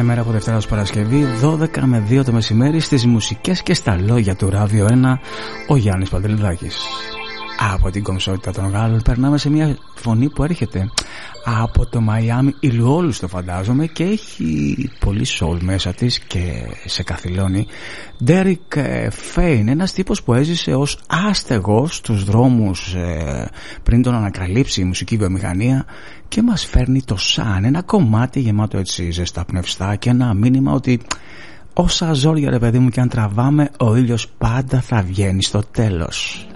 Κάθε μέρα από Δευτέρα ως Παρασκευή 12 με 2 το μεσημέρι στις μουσικές και στα λόγια του Ράδιο 1 ο Γιάννης Παντελιδάκης. Από την κομψότητα των Γάλλων περνάμε σε μια φωνή που έρχεται από το Μαϊάμι, Ηλιόλους το φαντάζομαι, και έχει πολύ soul μέσα της και σε καθυλώνει. Derek Fain, ένας τύπος που έζησε ως άστεγος στους δρόμους πριν τον ανακαλύψει η μουσική βιομηχανία και μας φέρνει το Sun, ένα κομμάτι γεμάτο έτσι ζεστά πνευστά και ένα μήνυμα ότι όσα ζόρια ρε παιδί μου και αν τραβάμε, ο ήλιος πάντα θα βγαίνει στο τέλος.